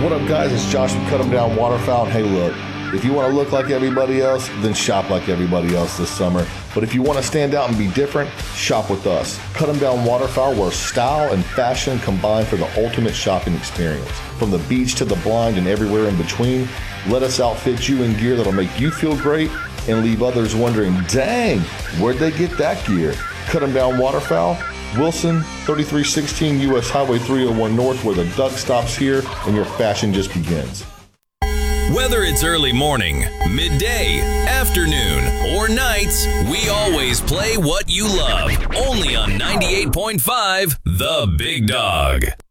What up, guys? It's Josh from Cut 'em Down Waterfowl. Hey, look, if you want to look like everybody else, then shop like everybody else this summer. But if you want to stand out and be different, shop with us. Cut 'em Down Waterfowl, where style and fashion combine for the ultimate shopping experience. From the beach to the blind and everywhere in between, let us outfit you in gear that'll make you feel great and leave others wondering, dang, where'd they get that gear? Cut 'em Down Waterfowl, Wilson, 3316 US Highway 301 North, where the duck stops here and your fashion just begins. Whether it's early morning, midday, afternoon, or nights, we always play what you love. Only on 98.5 The Big Dog.